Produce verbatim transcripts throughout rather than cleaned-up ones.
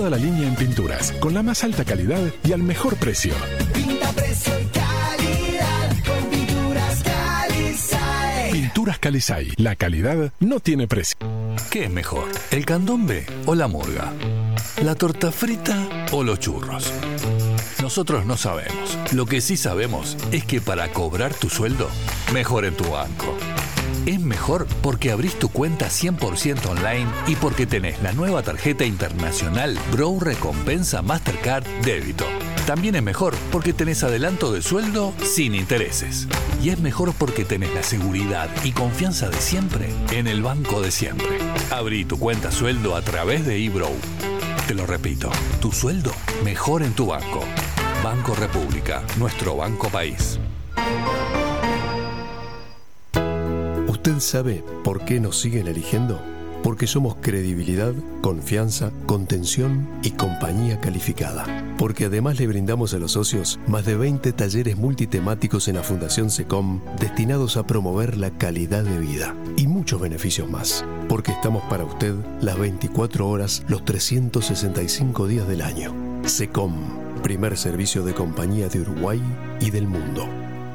toda la línea en pinturas, con la más alta calidad y al mejor precio. Pinta, precio y calidad con Pinturas Calizay. Pinturas Calizay, la calidad no tiene precio. ¿Qué es mejor, el candombe o la murga? ¿La torta frita o los churros? Nosotros no sabemos. Lo que sí sabemos es que para cobrar tu sueldo, mejor en tu banco. Es mejor porque abrís tu cuenta cien por ciento online y porque tenés la nueva tarjeta internacional Bro Recompensa Mastercard Débito. También es mejor porque tenés adelanto de sueldo sin intereses. Y es mejor porque tenés la seguridad y confianza de siempre en el banco de siempre. Abrí tu cuenta sueldo a través de eBrow. Te lo repito, tu sueldo mejor en tu banco. Banco República, nuestro banco país. ¿Usted sabe por qué nos siguen eligiendo? Porque somos credibilidad, confianza, contención y compañía calificada. Porque además le brindamos a los socios más de veinte talleres multitemáticos en la Fundación SECOM destinados a promover la calidad de vida y muchos beneficios más. Porque estamos para usted las veinticuatro horas, los trescientos sesenta y cinco días del año. SECOM, primer servicio de compañía de Uruguay y del mundo.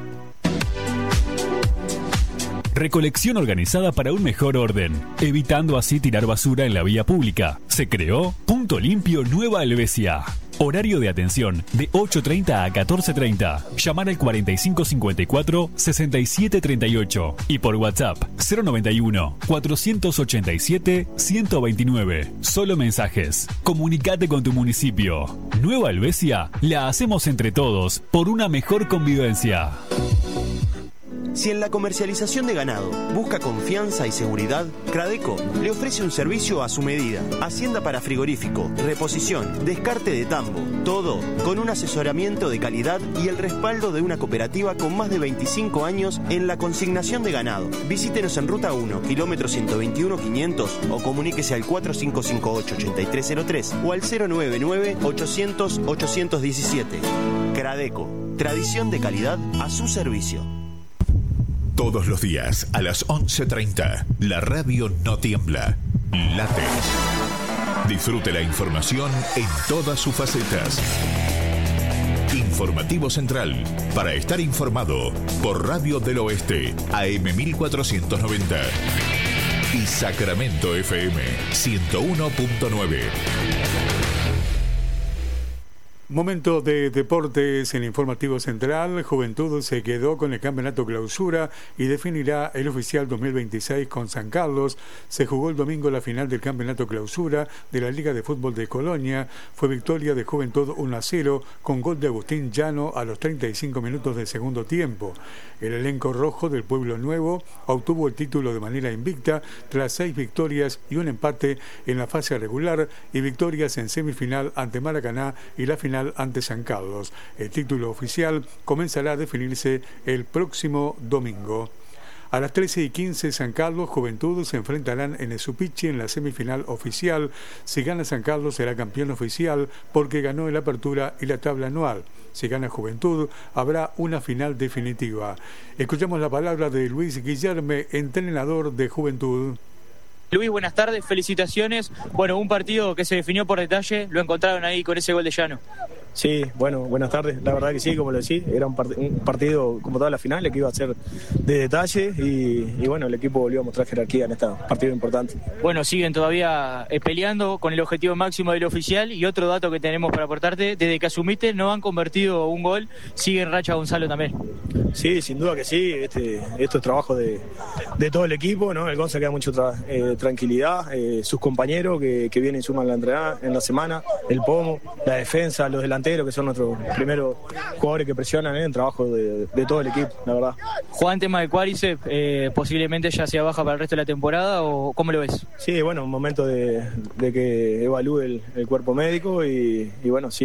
Recolección organizada para un mejor orden, evitando así tirar basura en la vía pública. Se creó Punto Limpio Nueva Helvecia. Horario de atención de ocho treinta a catorce treinta. Llamar al cuarenta y cinco cincuenta y cuatro sesenta y siete treinta y ocho y por WhatsApp cero noventa y uno cuatrocientos ochenta y siete ciento veintinueve. Solo mensajes. Comunicate con tu municipio. Nueva Helvecia la hacemos entre todos por una mejor convivencia. Si en la comercialización de ganado busca confianza y seguridad, Cradeco le ofrece un servicio a su medida. Hacienda para frigorífico, reposición, descarte de tambo, todo con un asesoramiento de calidad y el respaldo de una cooperativa con más de veinticinco años en la consignación de ganado. Visítenos en Ruta uno, kilómetro ciento veintiuno quinientos o comuníquese al cuatro cinco cinco ocho, ocho tres cero tres o al cero nueve nueve ochocientos ochocientos diecisiete. Cradeco, tradición de calidad a su servicio. Todos los días a las once treinta, la radio no tiembla, late. Disfrute la información en todas sus facetas. Informativo Central, para estar informado, por Radio del Oeste, A M mil cuatrocientos noventa. Y Sacramento F M, ciento uno punto nueve. Momento de deportes en Informativo Central. Juventud se quedó con el campeonato clausura y definirá el oficial dos mil veintiséis con San Carlos. Se jugó el domingo la final del campeonato clausura de la Liga de Fútbol de Colonia. Fue victoria de Juventud uno a cero con gol de Agustín Llano a los treinta y cinco minutos del segundo tiempo. El elenco rojo del Pueblo Nuevo obtuvo el título de manera invicta tras seis victorias y un empate en la fase regular y victorias en semifinal ante Maracaná y la final ante San Carlos. El título oficial comenzará a definirse el próximo domingo. A las trece y quince, San Carlos, Juventud se enfrentarán en el Supichi en la semifinal oficial. Si gana San Carlos será campeón oficial porque ganó el Apertura y la tabla anual. Si gana Juventud, habrá una final definitiva. Escuchamos la palabra de Luis Guillerme, entrenador de Juventud. Luis, buenas tardes, felicitaciones. Bueno, un partido que se definió por detalle, lo encontraron ahí con ese gol de Llano. Sí, bueno, buenas tardes. La verdad que sí, como lo decís, era un, part- un partido como toda la final, que iba a ser de detalle y, y bueno, el equipo volvió a mostrar jerarquía en este partido importante. Bueno, siguen todavía eh, peleando con el objetivo máximo del oficial y otro dato que tenemos para aportarte, desde que asumiste no han convertido un gol, sigue en racha Gonzalo también. Sí, sin duda que sí, este, esto es trabajo de, de todo el equipo, ¿no? El Gonza queda mucho tra- eh, tranquilidad, eh, sus compañeros que, que vienen y suman la entrenada en la semana, el pomo, la defensa, los delanteros que son nuestros primeros jugadores que presionan, ¿eh? En trabajo de, de todo el equipo, la verdad. Juan, tema de Cuádriceps, eh, posiblemente ya sea baja para el resto de la temporada, ¿o cómo lo ves? Sí, bueno, un momento de, de que evalúe el, el cuerpo médico y, y bueno, sí.